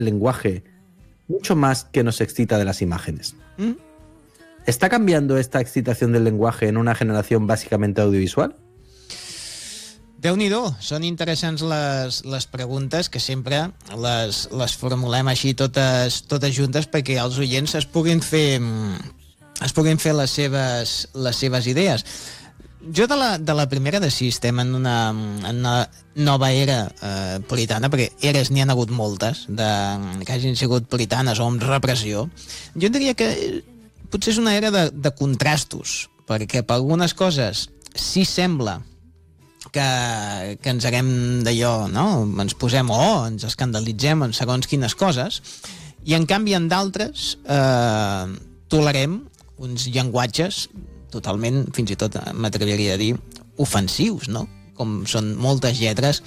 lenguaje mucho más que nos excita de las imágenes. ¿Está cambiando esta excitación del lenguaje en una generación básicamente audiovisual? Déu-n'hi-do, són interessants les preguntes que sempre les formulem així totes juntes perquè els oients es puguin fer les seves idees. Jo de la primera de si estem en una nova era puritana, perquè eres n'hi han hagut moltes que hagin sigut puritanes o amb repressió, jo diria que potser és una era de contrastos, perquè per algunes coses sí sembla que ens haguem d'allò, no? Ens posem ens escandalitzem en segons quines coses, i en canvi en d'altres tolerem uns llenguatges totalment, fins i tot m'atreviria a dir, ofensius, no? Com són moltes lletres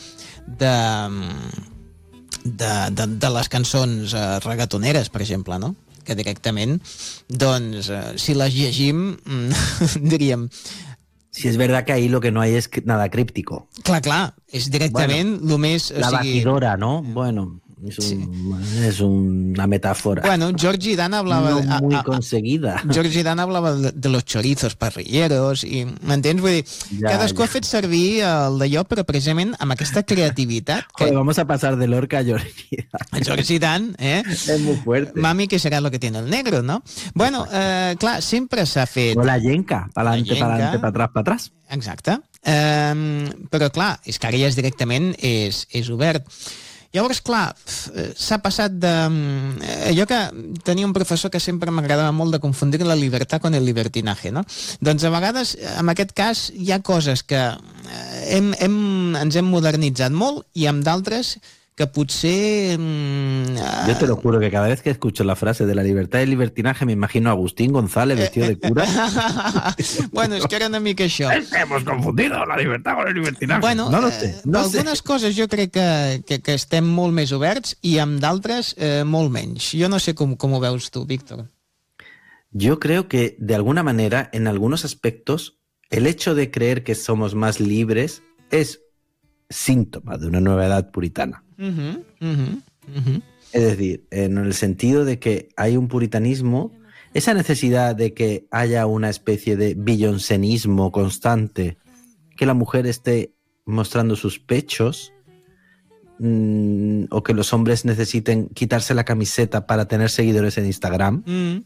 de les cançons reggaetoneres, per exemple, no? Que directament, doncs, si les llegim, diríem... Si es verdad que ahí lo que no hay es nada críptico. Clar, és directament lo més... La batidora, ¿no? Bueno... Es una metáfora. Bueno, Georgie Dan hablaba... No muy conseguida. Georgie Dan hablava de los chorizos parrilleros, i m'entens? Vull dir, cadascú ha fet servir el d'allò, però precisament amb aquesta creativitat... Joder, vamos a pasar de Lorca a Georgie Dan. A Georgie Dan, Es muy fuerte. Mami, que será lo que tiene el negro, ¿no? Bueno, clar, sempre s'ha fet... O la yenca, pa'lante, pa'lante, pa atrás. Exacte. Però clar, és que ara ja directament és obert. Llavors, clar, s'ha passat de... Allò que tenia un professor que sempre m'agradava molt de confundir la llibertat con el libertinaje, no? Doncs a vegades, en aquest cas, hi ha coses que ens hem modernitzat molt i amb d'altres que potser... Yo te lo juro que cada vez que escucho la frase de la libertad y el libertinaje me imagino a Agustín González vestido de cura. Bueno, és que era una mica això. Hemos confundido la libertad con el libertinaje. Bueno, no lo sé. Algunes coses jo crec que estem molt més oberts i amb d'altres molt menys. Jo no sé com ho veus tu, Víctor. Yo creo que, de alguna manera, en algunos aspectos, el hecho de creer que somos más libres es síntoma de una nueva edad puritana. Es decir, en el sentido de que hay un puritanismo, esa necesidad de que haya una especie de beyoncéismo constante, que la mujer esté mostrando sus pechos, o que los hombres necesiten quitarse la camiseta para tener seguidores en Instagram,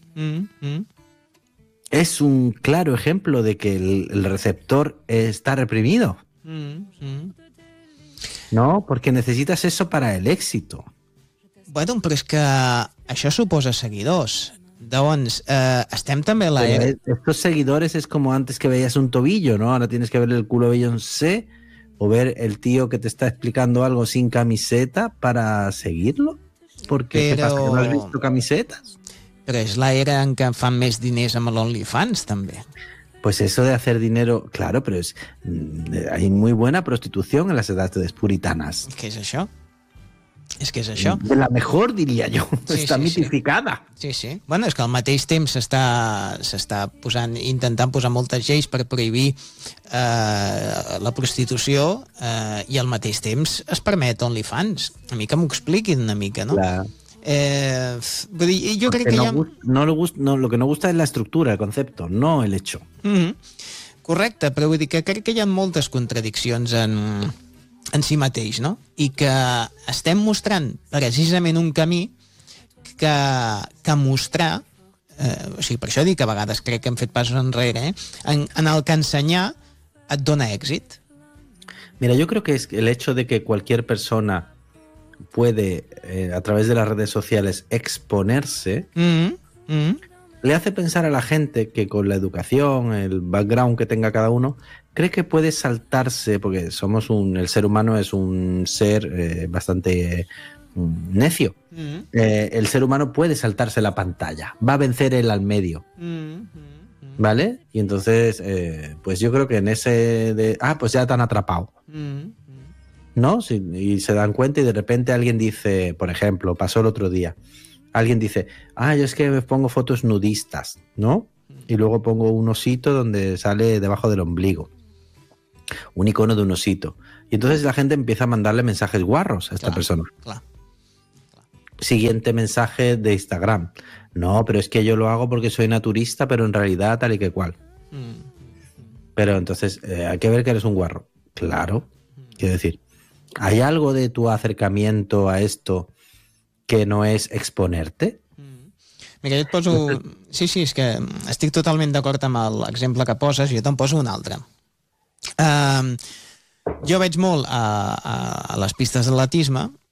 es un claro ejemplo de que el receptor está reprimido. No, porque necesitas eso para el éxito. Bueno, però és que això suposa seguidors. Doncs estem també a la era... Estos seguidores es como antes que veías un tobillo, ¿no? Ahora tienes que ver el culo de Beyoncé o ver el tío que te está explicando algo sin camiseta para seguirlo. Porque ¿qué pasa? ¿Que no has visto camisetas? Però és la era en què fan més diners amb l'OnlyFans, també. Pues eso de hacer dinero, claro, pero hay muy buena prostitución en las edades puritanas. Què és això? És que és això. De la mejor, diria jo. Sí, està mitificada. Sí. Bueno, és que al mateix temps s'està intentant posar moltes lleis per prohibir la prostitució i al mateix temps es permet OnlyFans. A mi que m'ho expliquin una mica, no? Clar. Yo creo que lo que no gusta es la estructura, el concepto, no el hecho. Correcte, però vull dir que crec que hi ha moltes contradiccions en si mateix, no? I que estem mostrant precisament un camí que mostrar, o sigui, per això dic que a vegades crec que hem fet passos enrere, en el que ensenyar et dona èxit. Mira, yo creo que es el hecho de que cualquier persona puede, a través de las redes sociales, exponerse, le hace pensar a la gente que con la educación, el background que tenga cada uno, cree que puede saltarse, porque el ser humano es un ser bastante necio. El ser humano puede saltarse la pantalla, va a vencer él al medio. ¿Vale? Y entonces, pues yo creo que en ese pues ya te han atrapado. ¿No? Y se dan cuenta y de repente alguien dice, por ejemplo, pasó el otro día, alguien dice, yo es que me pongo fotos nudistas, ¿no? Y luego pongo un osito donde sale debajo del ombligo, un icono de un osito. Y entonces la gente empieza a mandarle mensajes guarros a esta persona. siguiente mensaje de Instagram. No, pero es que yo lo hago porque soy naturista, pero en realidad tal y que cual. Pero entonces, hay que ver que eres un guarro. Claro. Quiero decir, ¿hay algo de tu acercamiento a esto que no és exponerte? Mira, jo et poso... Sí, és que estic totalment d'acord amb l'exemple que poses, jo te'n poso un altre. Jo veig molt a les pistes d'atletisme